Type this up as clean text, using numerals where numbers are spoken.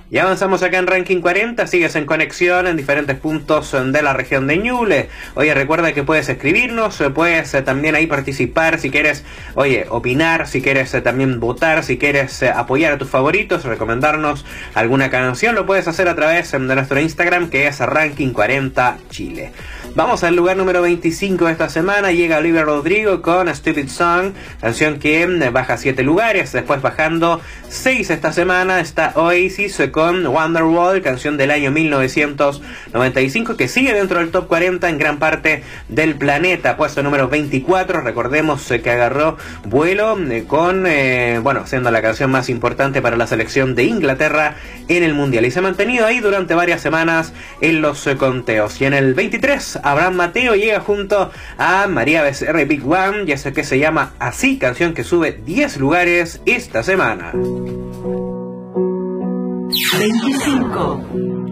Y avanzamos acá en Ranking 40, sigues en conexión en diferentes puntos de la región de Ñuble. Oye, recuerda que puedes escribirnos, puedes también ahí participar si quieres, oye, opinar, si quieres también votar, si quieres apoyar a tus favoritos, recomendarnos alguna canción, lo puedes hacer a través de nuestro Instagram, que es Ranking 40 Chile. Vamos al lugar número 25 de esta semana, llega Olivia Rodrigo con Stupid Song, canción que baja 7 lugares, después bajando 6 esta semana está Oasis con Wonderwall, canción del año 1995 que sigue dentro del top 40 en gran parte del planeta, puesto número 24, recordemos que agarró vuelo con, siendo la canción más importante para la selección de Inglaterra en el Mundial y se ha mantenido ahí durante varias semanas en los conteos. Y en el 23 Abraham Mateo llega junto a María Becerra y Big One, y eso que se llama Así, canción que sube 10 lugares esta semana. 25.